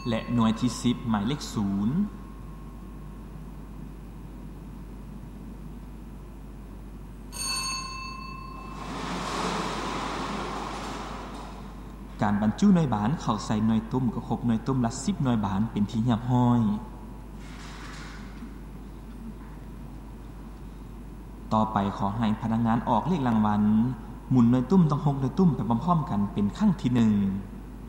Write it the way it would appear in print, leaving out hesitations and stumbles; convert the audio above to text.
และหน่วยที่10หมายเลข0การบรรจุหน่วยบานเข้าใส่หน่วยตุ้มก็ครบหน่วยตุ้มละ10หน่วยบานเป็นที่เรียบร้อยต่อไปขอให้พนักงานออกเลขรางวัลหมุนหน่วยตุ้มต้อง6หน่วยตุ้มไปพร้อมๆกันเป็นครั้งที่1